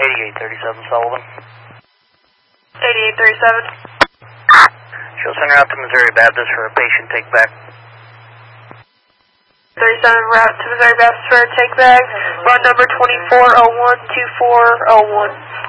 8837 Sullivan. 8837. She'll send her out to Missouri Baptist for a patient take back. 37 route to Missouri Baptist for a take back. Run number 24012401.